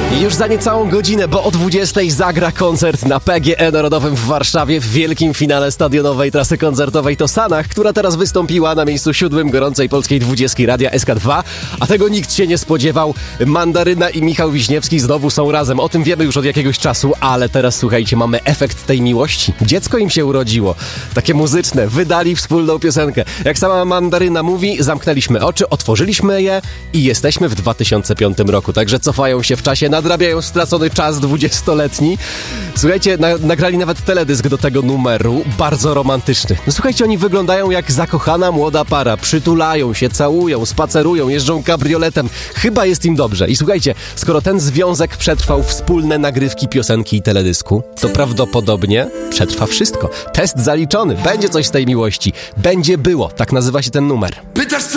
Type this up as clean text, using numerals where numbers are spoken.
I już za niecałą godzinę, bo o 20:00 zagra koncert na PGE Narodowym w Warszawie w wielkim finale stadionowej trasy koncertowej Tosanach, która teraz wystąpiła na miejscu 7 gorącej polskiej 20 Radia SK2, a tego nikt się nie spodziewał. Mandaryna i Michał Wiśniewski znowu są razem. O tym wiemy już od jakiegoś czasu, ale teraz słuchajcie, mamy efekt tej miłości. Dziecko im się urodziło. Takie muzyczne. Wydali wspólną piosenkę. Jak sama Mandaryna mówi, zamknęliśmy oczy, otworzyliśmy je i jesteśmy w 2005 roku. Także cofają się w czasie, nadrabiają stracony czas 20-letni. Słuchajcie, nagrali nawet teledysk do tego numeru, bardzo romantyczny. No słuchajcie, oni wyglądają jak zakochana młoda para. Przytulają się, całują, spacerują, jeżdżą kabrioletem. Chyba jest im dobrze. I słuchajcie, skoro ten związek przetrwał wspólne nagrywki piosenki i teledysku, to prawdopodobnie przetrwa wszystko. Test zaliczony. Będzie coś z tej miłości. Będzie było. Tak nazywa się ten numer. Pytasz,